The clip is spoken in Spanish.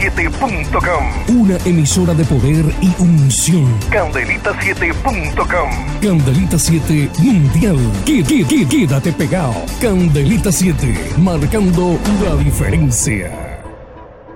Candelita7.com. Una emisora de poder y unción. Candelita7.com. Candelita 7 Mundial. Quédate pegado. Candelita 7, marcando la diferencia.